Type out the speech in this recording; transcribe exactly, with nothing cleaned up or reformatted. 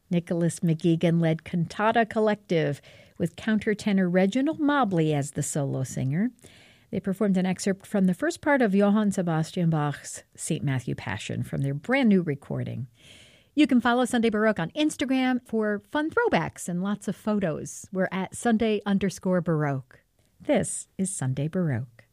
Nicholas McGeegan led Cantata Collective with countertenor Reginald Mobley as the solo singer. They performed an excerpt from the first part of Johann Sebastian Bach's Saint Matthew Passion from their brand new recording. You can follow Sunday Baroque on Instagram for fun throwbacks and lots of photos. We're at Sunday underscore Baroque. This is Sunday Baroque.